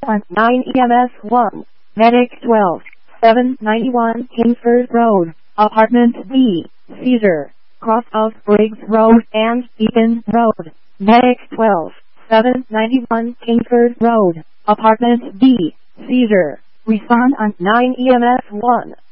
on 9 EMS 1, Medic 12, 791 Kingsford Road, Apartment B, Cedar, cross of Briggs Road and Beacon Road, Medic 12, 791 Kingsford Road, Apartment B, Cedar. Respond on 9 EMS 1.